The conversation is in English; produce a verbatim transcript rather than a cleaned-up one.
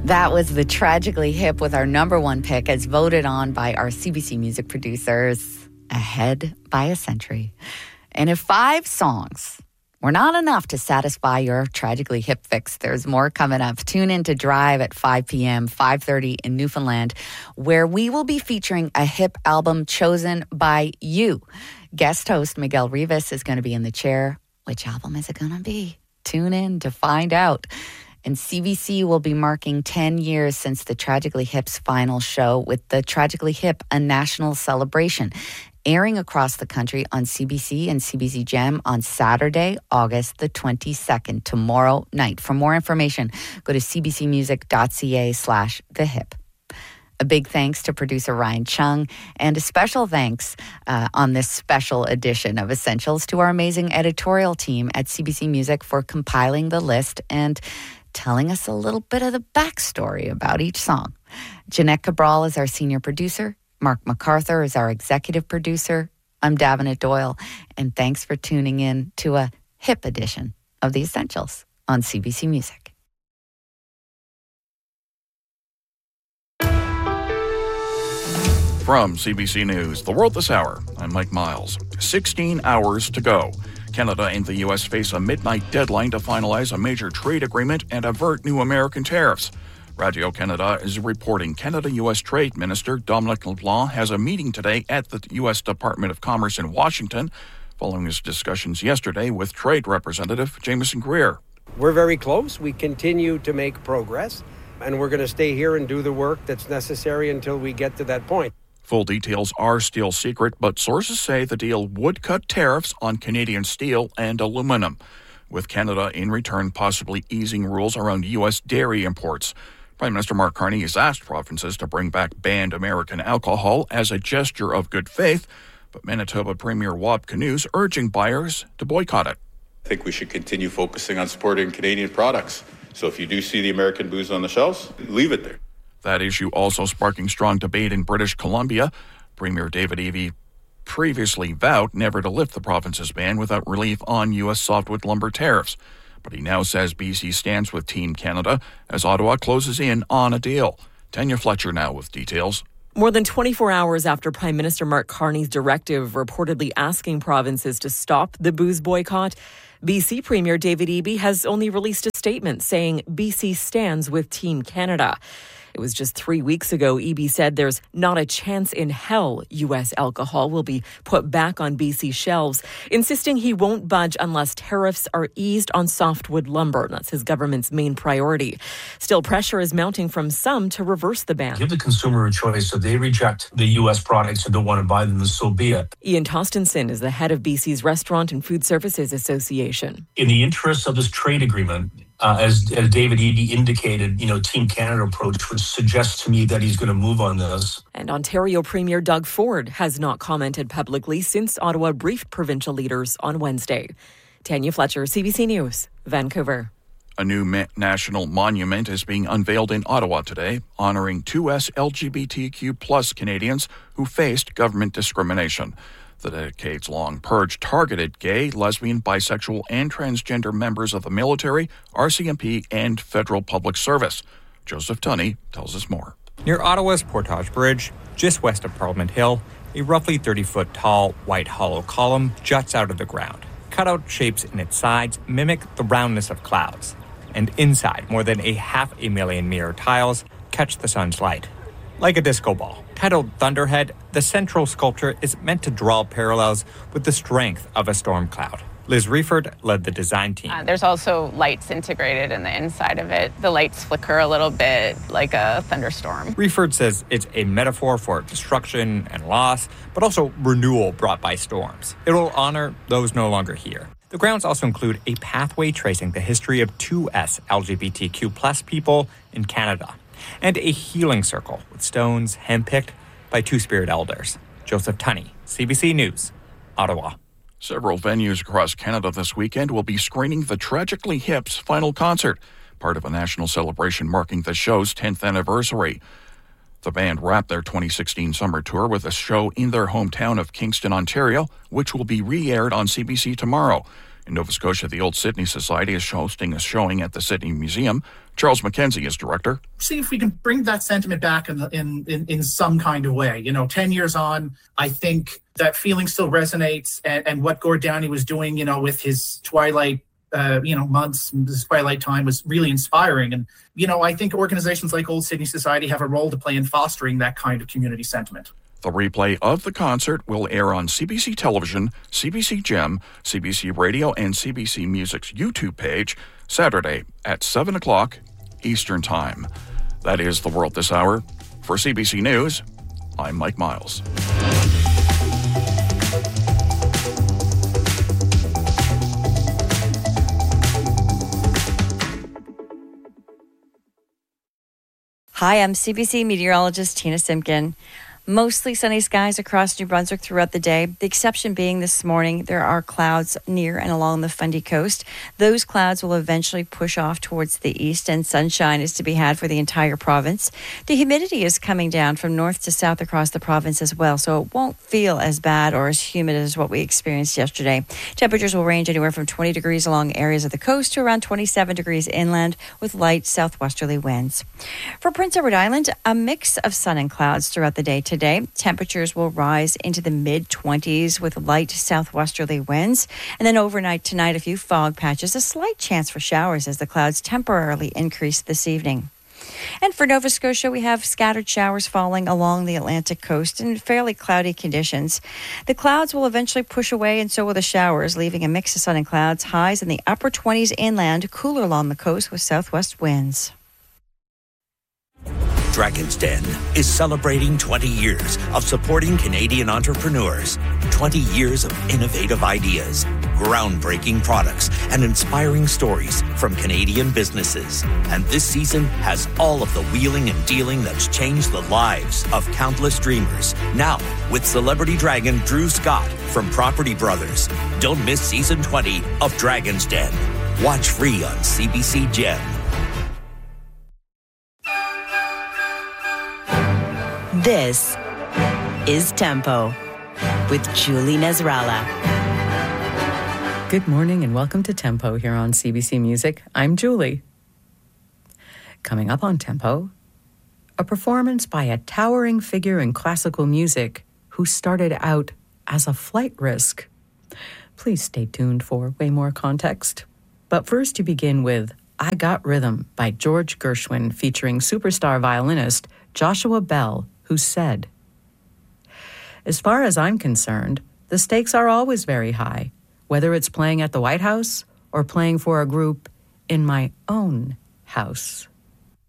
That was the Tragically Hip with our number one pick as voted on by our C B C music producers, ahead by a century. And if five songs were not enough to satisfy your Tragically Hip fix, there's more coming up. Tune in to Drive at five p.m., five thirty in Newfoundland, where we will be featuring a hip album chosen by you. Guest host Miguel Rivas is going to be in the chair. Which album is it going to be? Tune in to find out. And C B C will be marking ten years since the Tragically Hip's final show with the Tragically Hip, a national celebration, airing across the country on C B C and C B C Gem on Saturday, August the twenty-second, tomorrow night. For more information, go to cbcmusic.ca slash the hip. A big thanks to producer Ryan Chung, and a special thanks uh, on this special edition of Essentials to our amazing editorial team at C B C Music for compiling the list and telling us a little bit of the backstory about each song. Jeanette Cabral is our senior producer. Mark MacArthur is our executive producer. I'm Davenant Doyle, and thanks for tuning in to a hip edition of The Essentials on C B C Music. From C B C News, The World This Hour, I'm Mike Miles. sixteen hours to go. Canada and the U S face a midnight deadline to finalize a major trade agreement and avert new American tariffs. Radio-Canada is reporting Canada-U S Trade Minister Dominic LeBlanc has a meeting today at the U S Department of Commerce in Washington, following his discussions yesterday with Trade Representative Jameson Greer. We're very close. We continue to make progress, and we're going to stay here and do the work that's necessary until we get to that point. Full details are still secret, but sources say the deal would cut tariffs on Canadian steel and aluminum, with Canada in return possibly easing rules around U S dairy imports. Prime Minister Mark Carney has asked provinces to bring back banned American alcohol as a gesture of good faith, but Manitoba Premier Wab Kinew urging buyers to boycott it. I think we should continue focusing on supporting Canadian products. So if you do see the American booze on the shelves, leave it there. That issue also sparking strong debate in British Columbia. Premier David Eby previously vowed never to lift the province's ban without relief on U S softwood lumber tariffs. But he now says B C stands with Team Canada as Ottawa closes in on a deal. Tanya Fletcher now with details. More than twenty-four hours after Prime Minister Mark Carney's directive reportedly asking provinces to stop the booze boycott, B C Premier David Eby has only released a statement saying B C stands with Team Canada. It was just three weeks ago, Eby said there's not a chance in hell U S alcohol will be put back on B C shelves, insisting he won't budge unless tariffs are eased on softwood lumber. That's his government's main priority. Still, pressure is mounting from some to reverse the ban. Give the consumer a choice. If they reject the U S products and don't want to buy them, then so be it. Ian Tostenson is the head of B C's Restaurant and Food Services Association. In the interests of this trade agreement, Uh, as, as David Eby indicated, you know, Team Canada approach would suggest to me that he's going to move on this. And Ontario Premier Doug Ford has not commented publicly since Ottawa briefed provincial leaders on Wednesday. Tanya Fletcher, C B C News, Vancouver. A new ma- national monument is being unveiled in Ottawa today, honoring two S L G B T Q plus Canadians who faced government discrimination. The decades-long purge targeted gay, lesbian, bisexual, and transgender members of the military, R C M P, and federal public service. Joseph Tunney tells us more. Near Ottawa's Portage Bridge, just west of Parliament Hill, a roughly thirty-foot tall, white hollow column juts out of the ground. Cutout shapes in its sides mimic the roundness of clouds, and inside, more than a half a million mirror tiles catch the sun's light. Like a disco ball. Titled Thunderhead, the central sculpture is meant to draw parallels with the strength of a storm cloud. Liz Reiford led the design team. Uh, there's also lights integrated in the inside of it. The lights flicker a little bit like a thunderstorm. Reiford says it's a metaphor for destruction and loss, but also renewal brought by storms. It will honor those no longer here. The grounds also include a pathway tracing the history of two S L G B T Q plus people in Canada, and a healing circle with stones handpicked by two spirit elders. Joseph Tunney, C B C News, Ottawa. Several venues across Canada this weekend will be screening the Tragically Hip's final concert, part of a national celebration marking the show's tenth anniversary. The band wrapped their twenty sixteen summer tour with a show in their hometown of Kingston, Ontario, which will be re-aired on C B C tomorrow. In Nova Scotia, the Old Sydney Society is hosting a showing at the Sydney Museum. Charles McKenzie is director. See if we can bring that sentiment back in, the, in, in, in some kind of way. You know, ten years on, I think that feeling still resonates. And, and what Gord Downie was doing, you know, with his Twilight, uh, you know, months, his Twilight time was really inspiring. And, you know, I think organizations like Old Sydney Society have a role to play in fostering that kind of community sentiment. The replay of the concert will air on C B C Television, C B C Gem, C B C Radio, and C B C Music's YouTube page Saturday at seven o'clock Eastern Time. That is The World This Hour. For C B C News, I'm Mike Miles. Hi, I'm C B C meteorologist Tina Simpkin. Mostly sunny skies across New Brunswick throughout the day. The exception being this morning, there are clouds near and along the Fundy Coast. Those clouds will eventually push off towards the east, and sunshine is to be had for the entire province. The humidity is coming down from north to south across the province as well, so it won't feel as bad or as humid as what we experienced yesterday. Temperatures will range anywhere from twenty degrees along areas of the coast to around twenty-seven degrees inland with light southwesterly winds. For Prince Edward Island, a mix of sun and clouds throughout the day today. Today, temperatures will rise into the mid-twenties with light southwesterly winds. And then overnight tonight, a few fog patches, a slight chance for showers as the clouds temporarily increase this evening. And for Nova Scotia, we have scattered showers falling along the Atlantic coast in fairly cloudy conditions. The clouds will eventually push away, and so will the showers, leaving a mix of sun and clouds, highs in the upper twenties inland, cooler along the coast with southwest winds. Dragon's Den is celebrating twenty years of supporting Canadian entrepreneurs. twenty years of innovative ideas, groundbreaking products, and inspiring stories from Canadian businesses. And this season has all of the wheeling and dealing that's changed the lives of countless dreamers. Now, with celebrity dragon Drew Scott from Property Brothers. Don't miss season twenty of Dragon's Den. Watch free on C B C Gem. This is Tempo with Julie Nasrallah. Good morning and welcome to Tempo here on C B C Music. I'm Julie. Coming up on Tempo, a performance by a towering figure in classical music who started out as a flight risk. Please stay tuned for way more context. But first you begin with I Got Rhythm by George Gershwin featuring superstar violinist Joshua Bell, who said, "As far as I'm concerned, the stakes are always very high, whether it's playing at the White House or playing for a group in my own house."